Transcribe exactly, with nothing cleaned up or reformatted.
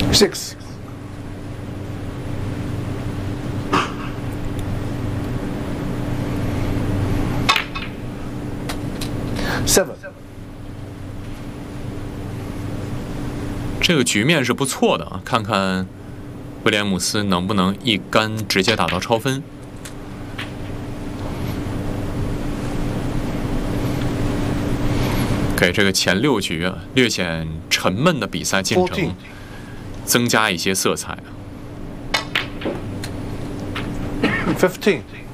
Six. Seven. 这个局面是不错的啊，看看威廉姆斯能不能一杆直接打到超分。给这个前六局啊略显沉闷的比赛进程增加一些色彩。 Fifteen.